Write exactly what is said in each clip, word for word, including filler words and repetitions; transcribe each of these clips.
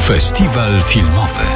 Festiwal filmowy.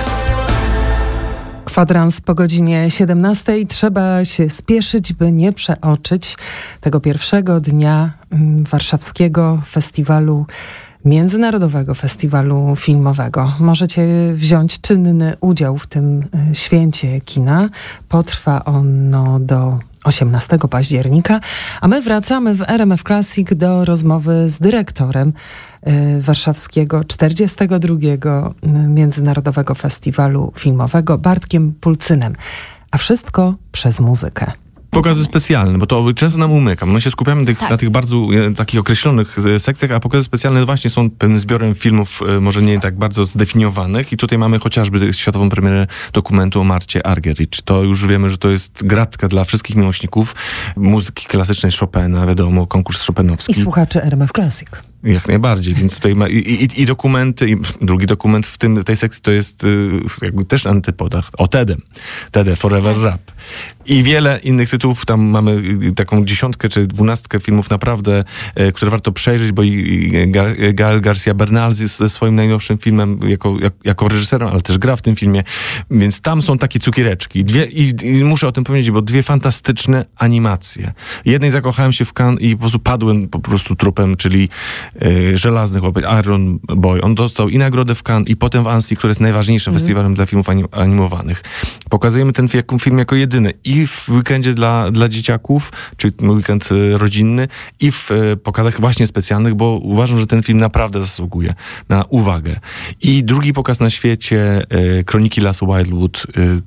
Kwadrans po godzinie siedemnastej. Trzeba się spieszyć, by nie przeoczyć tego pierwszego dnia warszawskiego festiwalu, Międzynarodowego Festiwalu Filmowego. Możecie wziąć czynny udział w tym święcie kina. Potrwa ono do osiemnastego października, a my wracamy w R M F Classic do rozmowy z dyrektorem y, warszawskiego czterdziestego drugiego Międzynarodowego Festiwalu Filmowego, Bartkiem Pulcynem. A wszystko przez muzykę. Pokazy specjalne, bo to często nam umyka. My się skupiamy tych, tak. na tych bardzo e, takich określonych sekcjach, a pokazy specjalne właśnie są pewnym zbiorem filmów, e, może nie tak bardzo zdefiniowanych. I tutaj mamy chociażby światową premierę dokumentu o Marcie Argerich. To już wiemy, że to jest gratka dla wszystkich miłośników muzyki klasycznej Chopina, wiadomo, konkurs chopinowski. I słuchaczy R M F Classic. Jak najbardziej, więc tutaj ma i, i, i dokumenty, i drugi dokument w tym, tej sekcji to jest y, jakby też antypoda o Tedem. Tede, Forever Rap. I wiele innych tytułów, tam mamy y, taką dziesiątkę czy dwunastkę filmów naprawdę, y, które warto przejrzeć, bo i, i Gael Garcia Bernal ze swoim najnowszym filmem jako, jak, jako reżyserem, ale też gra w tym filmie, więc tam są takie cukiereczki. Dwie, i, i muszę o tym powiedzieć, bo dwie fantastyczne animacje. Jednej zakochałem się w Cannes i po prostu padłem po prostu trupem, czyli Yy, Żelazny Chłopiec, Iron Boy. On dostał i nagrodę w Cannes, i potem w Annecy, który jest najważniejszym mm. festiwalem dla filmów anim- animowanych. Pokazujemy ten film jako jedyny i w weekendzie dla, dla dzieciaków, czyli weekend y, rodzinny, i w y, pokazach właśnie specjalnych, bo uważam, że ten film naprawdę zasługuje na uwagę. I drugi pokaz na świecie, y, Kroniki Lasu Wildwood, y,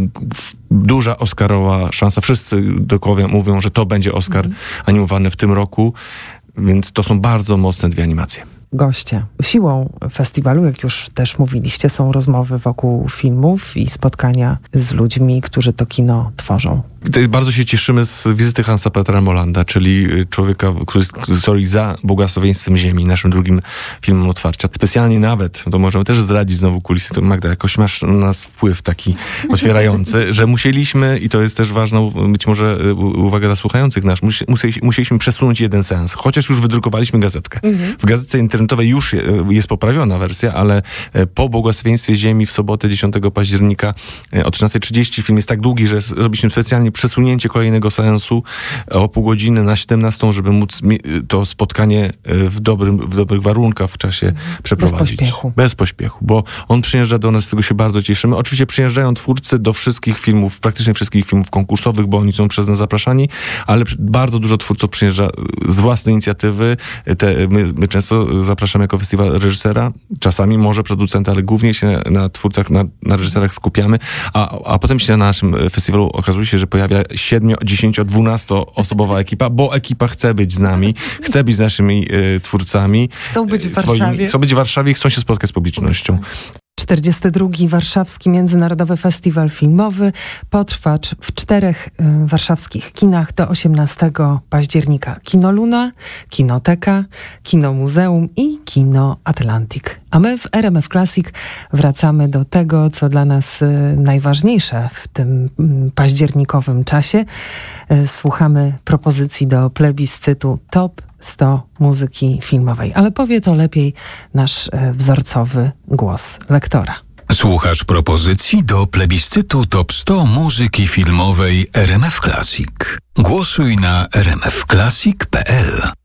duża oscarowa szansa. Wszyscy dookoła mówią, że to będzie Oscar mm. animowany w tym roku. Więc to są bardzo mocne dwie animacje. Goście. Siłą festiwalu, jak już też mówiliście, są rozmowy wokół filmów i spotkania z ludźmi, którzy to kino tworzą. Tutaj bardzo się cieszymy z wizyty Hansa Petra Molanda, czyli człowieka, który stoi za błogosławieństwem ziemi, naszym drugim filmem otwarcia. Specjalnie nawet, to możemy też zdradzić znowu kulisy, to Magda, jakoś masz na nas wpływ taki otwierający, że musieliśmy, i to jest też ważna być może uwaga dla słuchających nas, musieliśmy przesunąć jeden seans, chociaż już wydrukowaliśmy gazetkę. Mhm. W gazetce internetowej już jest poprawiona wersja, ale po błogosławieństwie ziemi w sobotę dziesiątego października o trzynasta trzydzieści film jest tak długi, że robiliśmy specjalnie przesunięcie kolejnego seansu o pół godziny na siedemnastą, żeby móc to spotkanie w, dobrym, w dobrych warunkach w czasie przeprowadzić. Bez pośpiechu. Bez pośpiechu, bo on przyjeżdża do nas, z tego się bardzo cieszymy. Oczywiście przyjeżdżają twórcy do wszystkich filmów, praktycznie wszystkich filmów konkursowych, bo oni są przez nas zapraszani, ale bardzo dużo twórców przyjeżdża z własnej inicjatywy. Te, my, my często zapraszamy jako festiwal reżysera, czasami może producenta, ale głównie się na, na twórcach, na, na reżyserach skupiamy, a, a potem się na naszym festiwalu okazuje się, że pojawia siedmiu, dziesięciu, dwunastoosobowa ekipa, bo ekipa chce być z nami, chce być z naszymi y, twórcami. Chcą być w swoimi, Warszawie. Chcą być w Warszawie i chcą się spotkać z publicznością. czterdziesty drugi Warszawski Międzynarodowy Festiwal Filmowy potrwa w czterech y, warszawskich kinach do osiemnastego października. Kino Luna, Kinoteka, Kino Muzeum i Kino Atlantic. A my w R M F Classic wracamy do tego, co dla nas y, najważniejsze w tym y, październikowym czasie. Y, słuchamy propozycji do plebiscytu Top sto muzyki filmowej. Ale powie to lepiej nasz e, wzorcowy głos lektora. Słuchasz propozycji do plebiscytu Top sto muzyki filmowej R M F Classic. Głosuj na r m f classic kropka p l.